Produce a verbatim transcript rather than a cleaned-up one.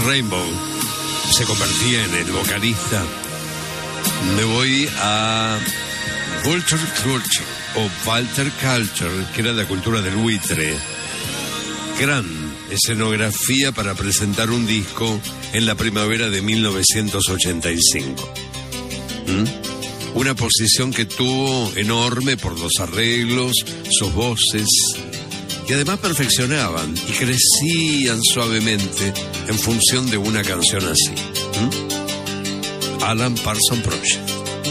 Rainbow se convertía en el vocalista, me voy a Walter Culture o Walter Culture, que era la cultura del buitre. Gran escenografía para presentar un disco en la primavera de mil novecientos ochenta y cinco. ¿Mm? Una posición que tuvo enorme por los arreglos, sus voces, y además perfeccionaban y crecían suavemente en función de una canción así. ¿Mm? Alan Parsons Project.